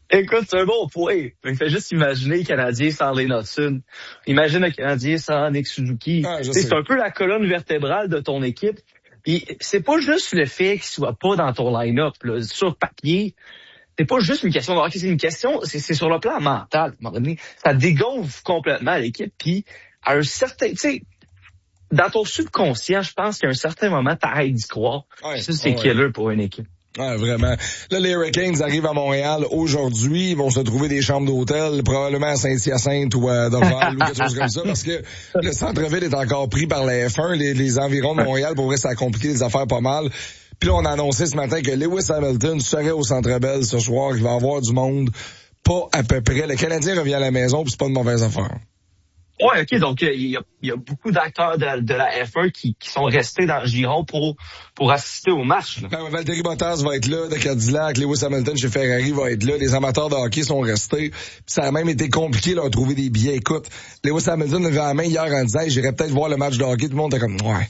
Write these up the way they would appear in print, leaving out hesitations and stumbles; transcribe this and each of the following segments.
Écoute, c'est un bon point. Il fait juste imaginer le Canadien sans Lee Hudson. Imagine le Canadien sans Nick Suzuki. C'est un peu la colonne vertébrale de ton équipe. Puis c'est pas juste le fait qu'il soit pas dans ton line-up, là, sur papier. C'est pas juste une question de hockey, c'est une question, c'est sur le plan mental. À un moment donné, ça dégonfle complètement l'équipe. Puis à un certain, tu sais, dans ton subconscient, je pense qu'à un certain moment, t'arrêtes d'y croire. Ça, c'est killer pour une équipe. Ouais, vraiment. Là, les Hurricanes arrivent à Montréal aujourd'hui. Ils vont se trouver des chambres d'hôtel, probablement à Saint-Hyacinthe ou à Dorval ou quelque chose comme ça, parce que le centre-ville est encore pris par la F1. Les environs de Montréal, pour vrai, ça a compliqué les affaires pas mal. Puis là, on a annoncé ce matin que Lewis Hamilton serait au Centre Bell ce soir. Il va y avoir du monde. Pas à peu près. Le Canadien revient à la maison, puis c'est pas une mauvaise affaire. Ouais, ok, donc il y a beaucoup d'acteurs de la F1 qui sont restés dans le giron pour assister au match. Ben, Valtteri Bottas va être là, de Cadillac, Lewis Hamilton chez Ferrari va être là, les amateurs de hockey sont restés. Puis ça a même été compliqué leur trouver des billets. Écoute, Lewis Hamilton avait la main hier en disant j'irais peut-être voir le match de hockey, tout le monde était comme ouais.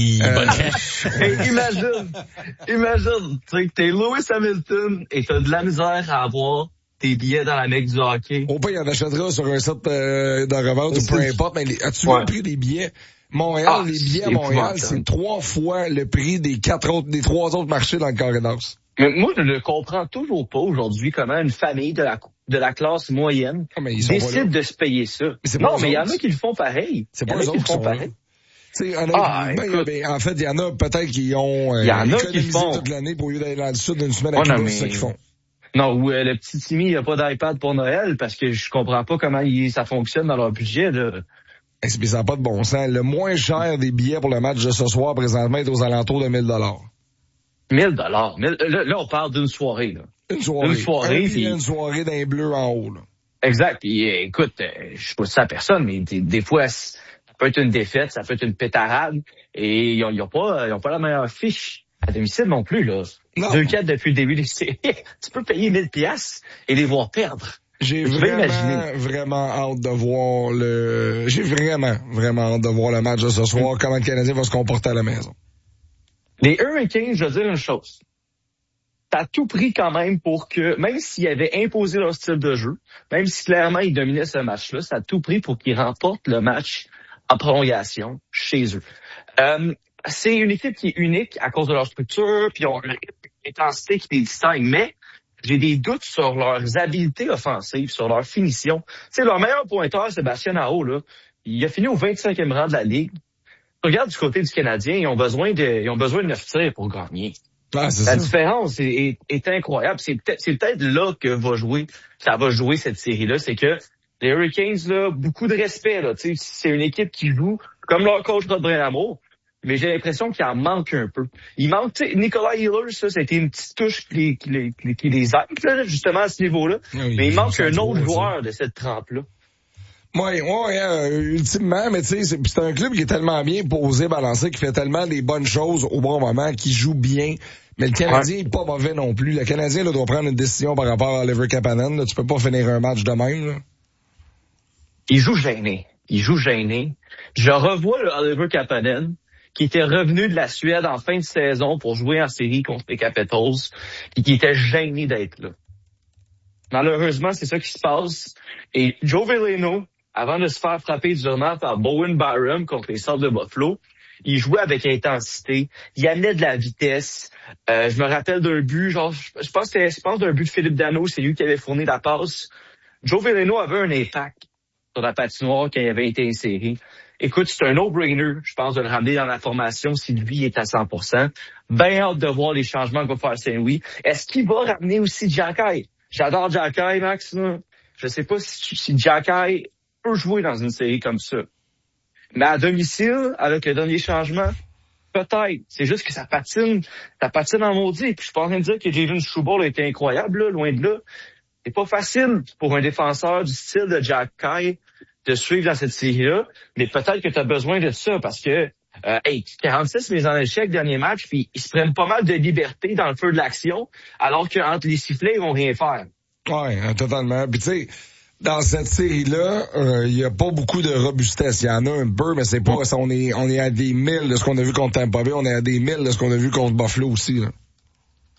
Imagine, tu sais que t'es Lewis Hamilton et t'as de la misère à avoir tes billets dans la mecque du hockey. Au pire, il en achètera sur un site de revente ou peu importe, mais as-tu vu le prix des billets? Montréal, les billets à Montréal, c'est 3 fois le prix des 3 autres marchés dans le corridor. Mais moi, je ne comprends toujours pas aujourd'hui comment une famille de la classe moyenne décide de se payer ça. Non, mais il y en a qui le font pareil. C'est pas eux autres qui font pareil. En fait, il y en a peut-être qui ont économisé toute l'année pour lieu d'aller dans le sud d'une semaine à Cuba, c'est ça qu'ils font. Non, ou le petit Timmy, il a pas d'iPad pour Noël parce que je comprends pas comment ça fonctionne dans leur budget. Là. Ça n'a pas de bon sens. Le moins cher des billets pour le match de ce soir, présentement, est aux alentours de 1 000 $. 1 000 $. Là, on parle d'une soirée. Là. Une soirée une soirée d'un bleu en haut. Là. Exact. Puis, écoute, je sais pas si c'est la personne, mais des fois, ça peut être une défaite, ça peut être une pétarade. Et ils ont pas la meilleure fiche à domicile non plus, là. 2-4 depuis le début des séries. Tu peux payer 1 000 $ et les voir perdre. J'ai vraiment hâte de voir vraiment hâte de voir le match de ce soir, comment le Canadien va se comporter à la maison. Les Hurricanes, je veux dire une chose. T'as tout pris quand même pour que, même s'ils avaient imposé leur style de jeu, même si clairement ils dominaient ce match-là, ça a tout pris pour qu'ils remportent le match en prolongation chez eux. C'est une équipe qui est unique à cause de leur structure, puis ils ont une intensité qui les distingue, mais j'ai des doutes sur leurs habiletés offensives, sur leur finition. Tu sais, leur meilleur pointeur, Sébastien Aho, là, il a fini au 25e rang de la Ligue. Regarde du côté du Canadien, ils ont besoin de 9 tirs pour gagner. La différence est incroyable. C'est peut-être là que ça va jouer cette série-là. C'est que les Hurricanes, là, beaucoup de respect, là. Tu sais, c'est une équipe qui joue comme leur coach Rod Brind'Amour. Mais j'ai l'impression qu'il en manque un peu. Il manque, tu sais, Nicolas Ehlers, ça a été une petite touche qui les aide, là, justement, à ce niveau-là. Oui, mais il manque un autre joueur de cette trempe-là. Ultimement, mais tu sais, c'est un club qui est tellement bien posé, balancé, qui fait tellement des bonnes choses au bon moment, qui joue bien. Mais le Canadien est pas mauvais non plus. Le Canadien là, doit prendre une décision par rapport à Oliver Kapanen. Là. Tu peux pas finir un match de même. Là. Il joue gêné. Je revois le Oliver Kapanen, qui était revenu de la Suède en fin de saison pour jouer en série contre les Capitals, et qui était gêné d'être là. Malheureusement, c'est ça qui se passe. Et Joe Veleno, avant de se faire frapper durement par Bowen Byram contre les Sabres de Buffalo, il jouait avec intensité, il amenait de la vitesse. Je me rappelle d'un but, je pense d'un but de Philippe Danault, c'est lui qui avait fourni la passe. Joe Veleno avait un impact sur la patinoire quand il avait été inséré. Écoute, c'est un no-brainer, je pense, de le ramener dans la formation si lui est à 100%. Bien hâte de voir les changements que va faire Saint-Louis. Est-ce qu'il va ramener aussi Jacky? J'adore Jacky, Max. Là. Je sais pas si Jacky peut jouer dans une série comme ça. Mais à domicile, avec le dernier changement, peut-être. C'est juste que ça patine en maudit. Puis je suis pas en train de dire que Jalen Struble a été incroyable, là, loin de là. C'est pas facile pour un défenseur du style de Jacky de suivre dans cette série-là, mais peut-être que tu as besoin de ça parce que 46 mises en échec dernier match, puis ils se prennent pas mal de liberté dans le feu de l'action, alors qu'entre les sifflets, ils vont rien faire. Ouais, totalement. Puis tu sais, dans cette série-là, il y a pas beaucoup de robustesse. Il y en a un peu, mais c'est pas. On est à des milles de ce qu'on a vu contre Tampa Bay, on est à des milles de ce qu'on a vu contre Buffalo aussi. Là.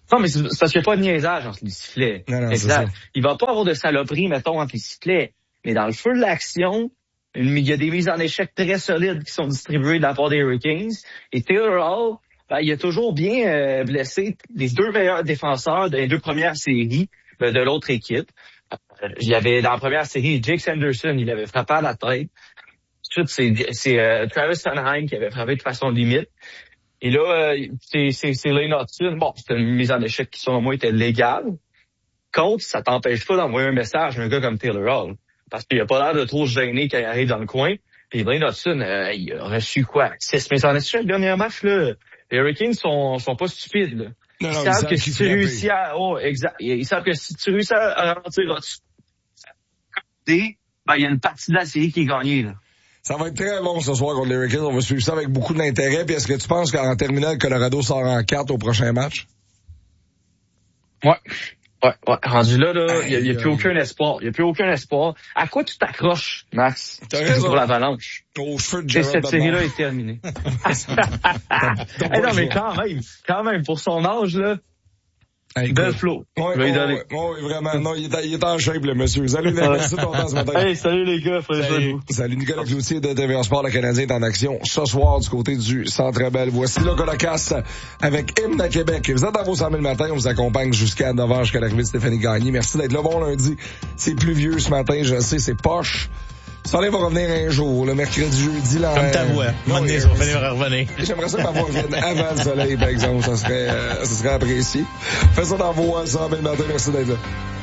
Non, mais c'est parce qu'il n'y a pas de niaisage entre les sifflets. Non, exact. Il va pas avoir de saloperie, mettons, entre les sifflets. Mais dans le feu de l'action, il y a des mises en échec très solides qui sont distribuées de la part des Hurricanes. Et Taylor Hall, il a toujours bien blessé les deux meilleurs défenseurs des deux premières séries de l'autre équipe. Il y avait dans la première série, Jake Sanderson, il avait frappé à la tête. Ensuite, c'est Travis Sanheim qui avait frappé de façon limite. Et là, c'est Lane Hudson. Bon, c'était une mise en échec qui, selon moi, était légale. Contre, ça t'empêche pas d'envoyer un message à un gars comme Taylor Hall. Parce qu'il a pas l'air de trop se gêner quand il arrive dans le coin. Puis Lane Hudson, il a reçu quoi? 6 mises en échec le dernier match, là. Les Hurricanes sont pas stupides, là. Non, Ils savent que si tu réussis exact. Ils savent que si tu réussis à ralentir Hudson, il y a une partie de la série qui est gagnée, là. Ça va être très long ce soir contre les Hurricanes. On va suivre ça avec beaucoup d'intérêt. Puis est-ce que tu penses qu'en terminant, le Colorado sort en 4 au prochain match? Ouais. Rendu là, il y a plus aucun espoir. Il y a plus aucun espoir. À quoi tu t'accroches, Max? T'as raison. Pour l'Avalanche. Aux cheveux de Et Gerald cette série-là est terminée. Non, mais quand même, pour son âge, là, belle flow. Oui, vraiment. Non, il est en shape, le monsieur. Salut, merci de ton temps ce matin. Hey, salut les gars, Salut Nicolas Cloutier de TVA Sport, le Canadien est en action ce soir du côté du Centre Bell. Voici le Colocasse avec Hymne à Québec. Vous êtes dans vos 100 000 matin, on vous accompagne jusqu'à 9h, jusqu'à l'arrivée de Stéphanie Gagné. Merci d'être là. Bon lundi. C'est pluvieux ce matin, je sais, c'est poche. Le soleil va revenir un jour, le mercredi, jeudi. Là, comme ta voix. Maintenant, ça va finir par revenir. J'aimerais ça que ma voix revienne avant le soleil, par exemple. Ça serait apprécié. Faites ça dans vos 100 000 matin. Merci d'être là.